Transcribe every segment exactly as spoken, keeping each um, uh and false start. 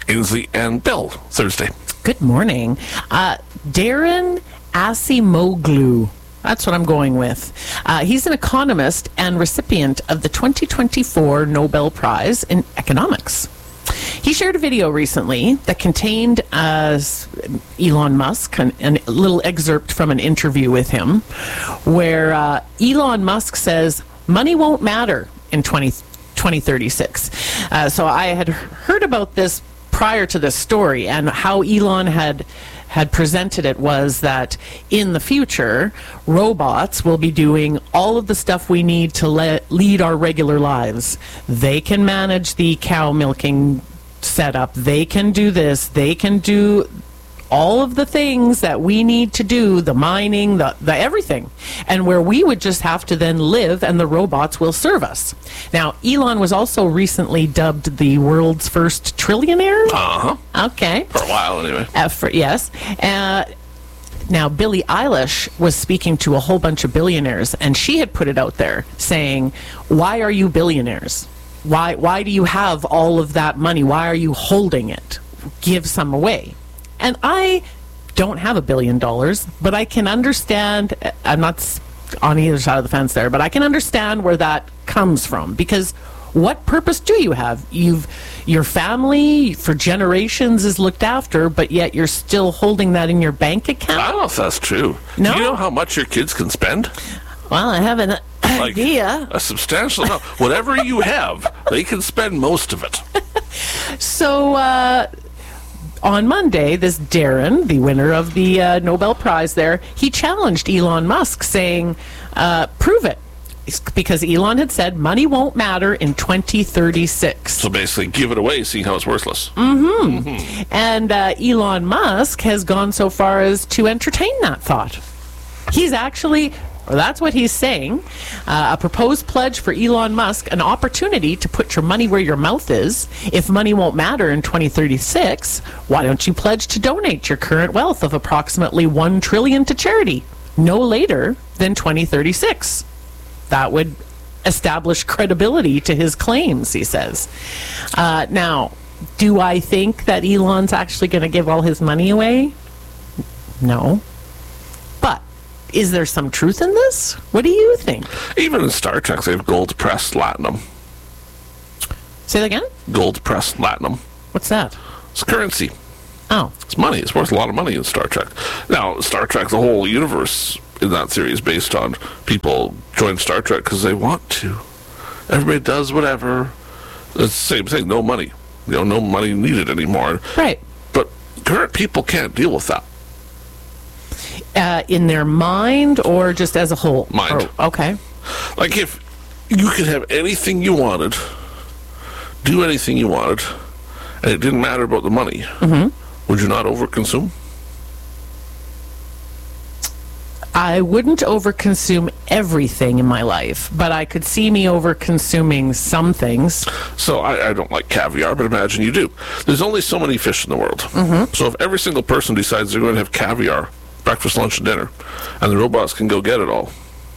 Ainsley and Bill. Thursday. Good morning. Uh, Darren Acemoglu. That's what I'm going with. Uh, he's an economist and recipient of the twenty twenty-four Nobel Prize in Economics. He shared a video recently that contained uh, Elon Musk, an, an, a little excerpt from an interview with him, where uh, Elon Musk says, money won't matter in twenty thirty-six. Uh, so I had heard about this prior to this story, and how Elon had had presented it was that in the future, robots will be doing all of the stuff we need to let, lead our regular lives. They can manage the cow milking setup. They can do this. They can do all of the things that we need to do, the mining, the, the everything. And where we would just have to then live and the robots will serve us. Now, Elon was also recently dubbed the world's first trillionaire. Uh-huh. Okay. For a while, anyway. Uh, for, yes. Uh, now, Billie Eilish was speaking to a whole bunch of billionaires, and she had put it out there saying, why are you billionaires? Why, why do you have all of that money? Why are you holding it? Give some away. And I don't have a billion dollars, but I can understand, I'm not on either side of the fence there, but I can understand where that comes from. Because what purpose do you have? You've, your family for generations is looked after, but yet you're still holding that in your bank account? I don't know if that's true. No? Do you know how much your kids can spend? Well, I have an Like, idea. A substantial amount. Whatever you have, they can spend most of it. So, uh... on Monday, this Darren, the winner of the uh, Nobel Prize there, he challenged Elon Musk saying, uh, prove it. It's because Elon had said money won't matter in twenty thirty-six. So basically, give it away, seeing how it's worthless. Mm-hmm. Mm-hmm. And uh, Elon Musk has gone so far as to entertain that thought. He's actually... Well, that's what he's saying. Uh, a proposed pledge for Elon Musk, an opportunity to put your money where your mouth is. If money won't matter in twenty thirty-six, why don't you pledge to donate your current wealth of approximately one trillion dollars to charity no later than twenty thirty-six? That would establish credibility to his claims, he says. Uh, now, do I think that Elon's actually going to give all his money away? No. Is there some truth in this? What do you think? Even in Star Trek, they have gold-pressed latinum. Say that again? Gold-pressed latinum. What's that? It's currency. Oh. It's money. It's worth a lot of money in Star Trek. Now, Star Trek, the whole universe in that series is based on people join Star Trek because they want to. Everybody does whatever. It's the same thing. No money. You know, no money needed anymore. Right. But current people can't deal with that. Uh, in their mind or just as a whole? Mind. Oh, okay. Like if you could have anything you wanted, do anything you wanted, and it didn't matter about the money, mm-hmm. would you not overconsume? I wouldn't overconsume everything in my life, but I could see me overconsuming some things. So I, I don't like caviar, but imagine you do. There's only so many fish in the world. Mm-hmm. So if every single person decides they're going to have caviar, breakfast, lunch, and dinner, and the robots can go get it all,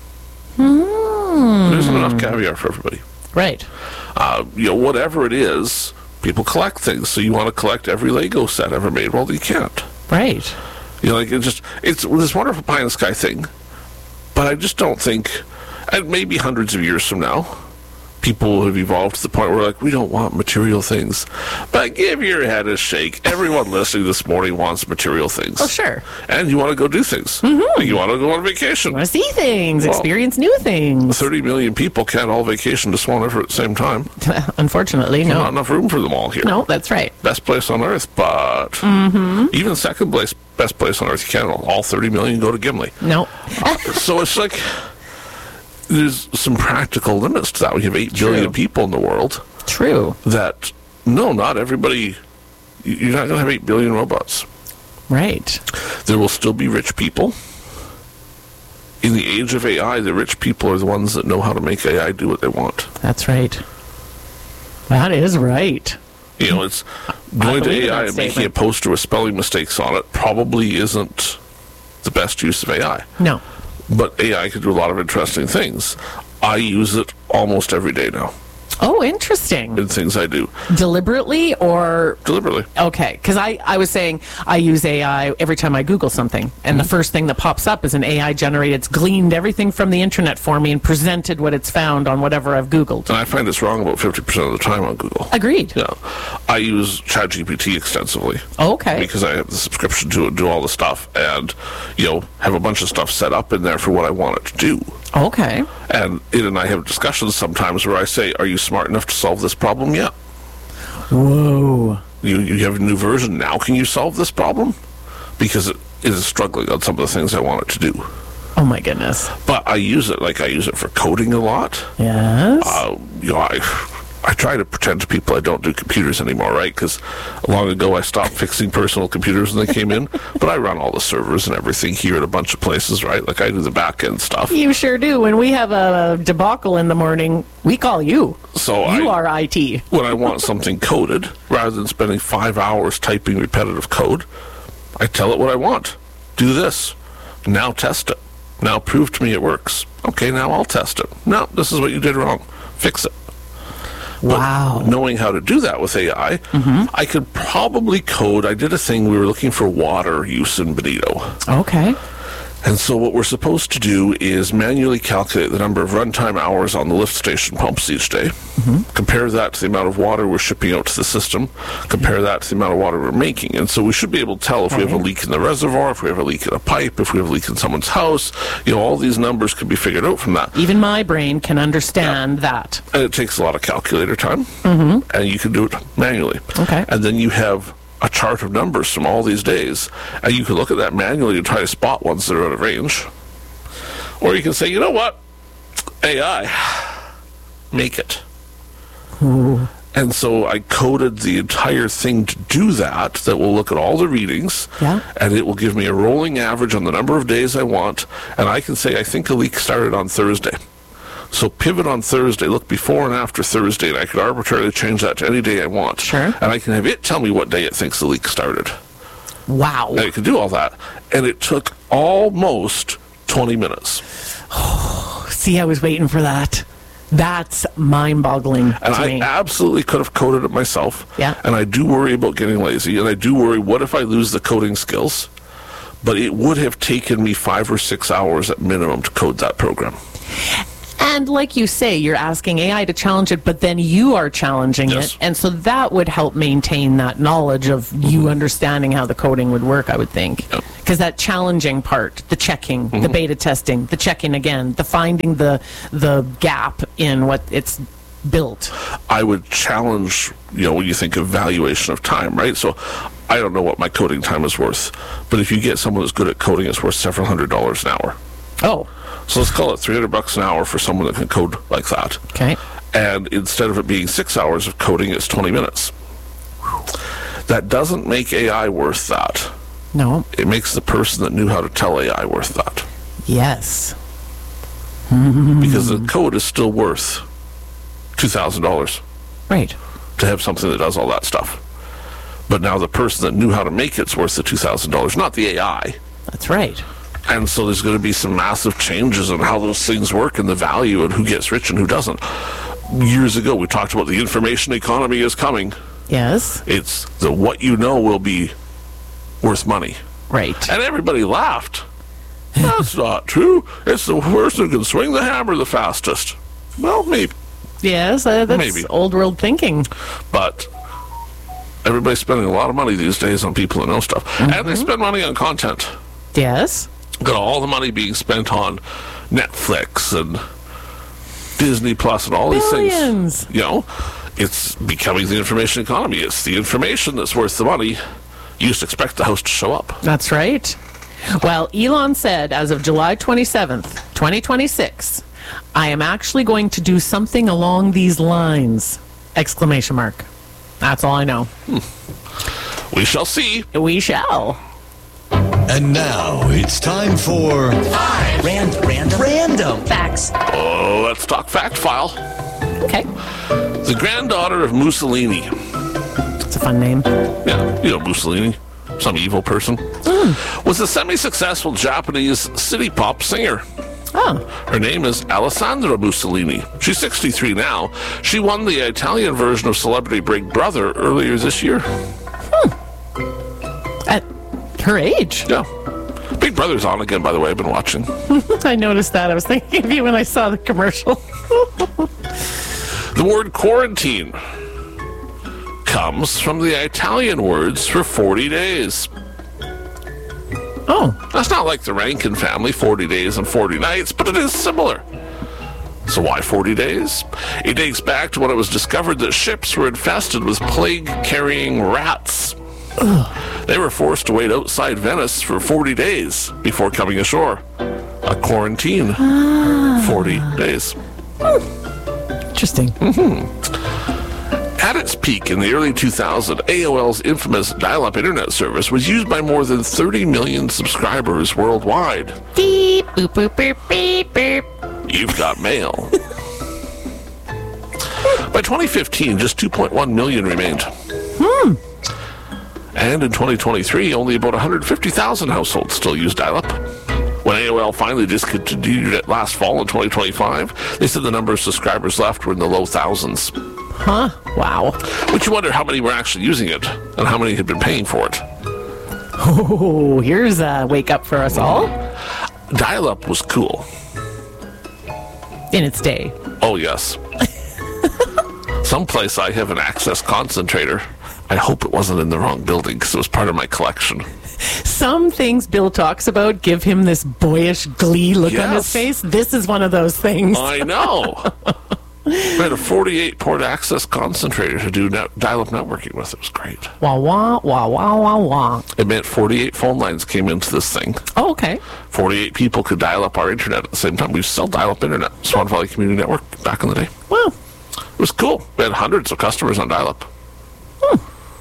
mm. there isn't enough caviar for everybody. Right. Uh, you know, whatever it is, people collect things. So you want to collect every Lego set ever made. Well, you can't. Right. You know, like it just, it's this wonderful pie in the sky thing, but I just don't think, and maybe hundreds of years from now, people have evolved to the point where, like, we don't want material things. But give your head a shake. Everyone listening this morning wants material things. Oh, sure. And you want to go do things. Mm-hmm. You want to go on vacation. You want to see things, well, experience new things. thirty million people can't all vacation to Swan River at the same time. Unfortunately, no. Not enough room for them all here. No, that's right. Best place on earth, but mm-hmm. even second place, best place on earth, you can't all thirty million go to Gimli. No. uh, so it's like, there's some practical limits to that. We have eight True. billion people in the world. True. That, no, not everybody, you're not going to have eight billion robots. Right. There will still be rich people. In the age of A I, the rich people are the ones that know how to make A I do what they want. That's right. That is right. You know, it's going to A I and statement. making a poster with spelling mistakes on it probably isn't the best use of A I. No. But A I can do a lot of interesting things. I use it almost every day now. Oh, interesting. in things I do Deliberately or deliberately. okay? Because I, I was saying I use A I every time I Google something, and the first thing that pops up is an A I generated. It's gleaned everything from the internet for me and presented what it's found on whatever I've Googled. And I find it's wrong about fifty percent of the time on Google. Agreed. Yeah. I use ChatGPT extensively. Okay. Because I have the subscription to it, do all the stuff, and, you know, have a bunch of stuff set up in there for what I want it to do. Okay. And it and I have discussions sometimes where I say, are you smart enough to solve this problem yet? Whoa. You, you have a new version now. Can you solve this problem? Because it is struggling on some of the things I want it to do. Oh my goodness. But I use it, like I use it for coding a lot. Yes. Uh, you know, I, I try to pretend to people I don't do computers anymore, right? Because long ago I stopped fixing personal computers when they came in. But I run all the servers and everything here at a bunch of places, right? Like I do the back end stuff. You sure do. When we have a debacle in the morning, we call you. So You I, are I T. when I want something coded, rather than spending five hours typing repetitive code, I tell it what I want. Do this. Now test it. Now prove to me it works. Okay, now I'll test it. No, this is what you did wrong. Fix it. But Wow. knowing how to do that with A I, I could probably code. I did a thing, we were looking for water use in Benito. Okay. And so what we're supposed to do is manually calculate the number of runtime hours on the lift station pumps each day, compare that to the amount of water we're shipping out to the system, compare that to the amount of water we're making. And so we should be able to tell if we have a leak in the reservoir, if we have a leak in a pipe, if we have a leak in someone's house. You know, all these numbers could be figured out from that. Even my brain can understand that. And it takes a lot of calculator time, and you can do it manually. Okay. And then you have a chart of numbers from all these days, and you can look at that manually and try to spot ones that are out of range. Or you can say, you know what, A I, make it. Ooh. And so I coded the entire thing to do that, that will look at all the readings, Yeah. and it will give me a rolling average on the number of days I want, and I can say, I think a leak started on Thursday. So pivot on Thursday, look before and after Thursday, and I could arbitrarily change that to any day I want. Sure. And I can have it tell me what day it thinks the leak started. Wow. And it could do all that. And it took almost twenty minutes. See, I was waiting for that. That's mind-boggling And to I me. absolutely could have coded it myself. Yeah. And I do worry about getting lazy. And I do worry, what if I lose the coding skills? But it would have taken me five or six hours at minimum to code that program. And like you say, you're asking A I to challenge it, but then you are challenging Yes. it. And so that would help maintain that knowledge of you understanding how the coding would work, I would think. Yep. Because that challenging part, the checking, the beta testing, the checking again, the finding the the gap in what it's built. I would challenge, you know, when you think of valuation of time, right? So I don't know what my coding time is worth, but if you get someone that's good at coding, it's worth several hundred dollars an hour. Oh, So let's call it three hundred bucks an hour for someone that can code like that. okay. And instead of it being six hours of coding, it's twenty minutes. That doesn't make A I worth that. No. It makes the person that knew how to tell A I worth that. Yes. Because the code is still worth two thousand dollars Right. to have something that does all that stuff. But now the person that knew how to make it's worth the two thousand dollars, not the A I. That's right. And so there's going to be some massive changes in how those things work and the value and who gets rich and who doesn't. Years ago, we talked about the information economy is coming. Yes. It's the what you know will be worth money. Right. And everybody laughed. That's not true. It's the person who can swing the hammer the fastest. Well, maybe. Yes, uh, that's Maybe. old world thinking. But everybody's spending a lot of money these days on people that know stuff. And they spend money on content. Yes. Got all the money being spent on Netflix and Disney Plus and all these Billions. things. You know, it's becoming the information economy. It's the information that's worth the money. You just expect the house to show up. That's right. Well, Elon said as of July twenty-seventh, twenty twenty-six, I am actually going to do something along these lines. Exclamation mark. That's all I know. We shall see. We shall. And now it's time for Random, random, random facts. Oh, let's talk fact file. Okay. The granddaughter of Mussolini. It's a fun name. Yeah, you know Mussolini, some evil person. Was a semi-successful Japanese city pop singer. Oh. Her name is Alessandra Mussolini. She's sixty-three now. She won the Italian version of Celebrity Big Brother earlier this year. At her age? Yeah. Big Brother's on again, by the way. I've been watching. I noticed that. I was thinking of you when I saw the commercial. The word quarantine comes from the Italian words for forty days. Oh. That's not like the Rankin family, forty days and forty nights, but it is similar. So why forty days? It dates back to when it was discovered that ships were infested with plague-carrying rats. Ugh. They were forced to wait outside Venice for forty days before coming ashore. A quarantine. Ah. forty days. Interesting. Mm-hmm. At its peak in the early two thousands, A O L's infamous dial-up internet service was used by more than thirty million subscribers worldwide. Beep, boop, boop, boop, beep, beep. You've got mail. By twenty fifteen, just two point one million remained. Hmm. And in twenty twenty-three, only about one hundred fifty thousand households still use dial-up. When A O L finally discontinued it last fall in twenty twenty-five, they said the number of subscribers left were in the low thousands. Huh? Wow. Which you wonder how many were actually using it and how many had been paying for it. Oh, here's a wake up for us all. Dial-up was cool. In its day. Oh, yes. Someplace I have an access concentrator. I hope it wasn't in the wrong building because it was part of my collection. Some things Bill talks about give him this boyish glee look Yes. on his face. This is one of those things. I know. We had a forty-eight port access concentrator to do net- dial-up networking with. It was great. Wah, wah, wah, wah, wah, wah. It meant forty-eight phone lines came into this thing. Oh, okay. forty-eight people could dial up our internet at the same time. We used to sell dial-up internet. Swan Valley Community Network back in the day. Well, It was cool. We had hundreds of customers on dial-up. Hmm.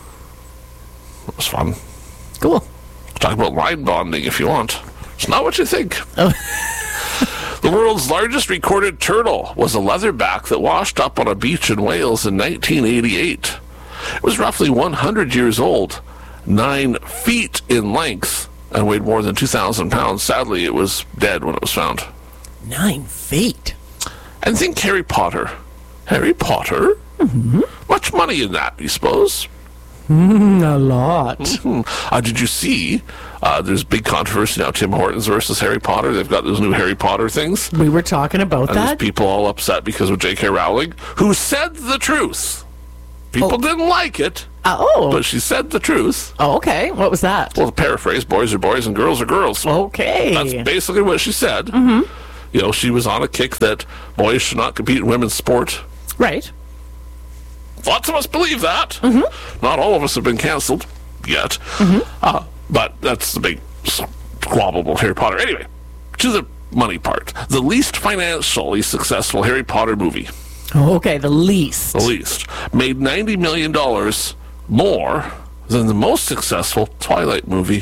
It was fun. Cool. Talk about line bonding if you want. It's not what you think. Oh. The world's largest recorded turtle was a leatherback that washed up on a beach in Wales in nineteen eighty-eight. It was roughly one hundred years old, nine feet in length, and weighed more than two thousand pounds. Sadly, it was dead when it was found. Nine feet. And think Harry Potter. Harry Potter? Mm-hmm. Much money in that, you suppose? Mm, a lot. Mm-hmm. Uh, did you see? Uh, there's big controversy now. Tim Hortons versus Harry Potter. They've got those new Harry Potter things. We were talking about And there's that. people all upset because of J K Rowling, who said the truth. People Oh. didn't like it, Uh, oh. but she said the truth. Oh, okay. What was that? Well, to paraphrase, boys are boys and girls are girls. Okay. That's basically what she said. Mm-hmm. You know, she was on a kick that boys should not compete in women's sport. Right. Lots of us believe that. Mm-hmm. Not all of us have been canceled yet. Mm-hmm. Uh, but that's the big squabble about Harry Potter. Anyway, to the money part. The least financially successful Harry Potter movie, Oh, okay, the least. the least, made ninety million dollars more than the most successful Twilight movie.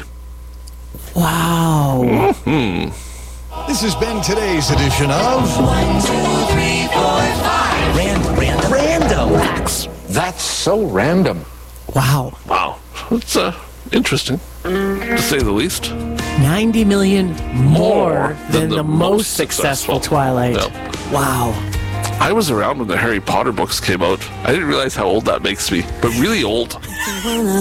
Wow. Hmm. This has been today's edition of One, two, three, four, five. Random, random, random. Facts. That's so random. Wow. Wow. It's uh, interesting, to say the least. ninety million more than, the, most successful, successful. Twilight. Yep. Wow. I was around when the Harry Potter books came out. I didn't realize how old that makes me, but really old.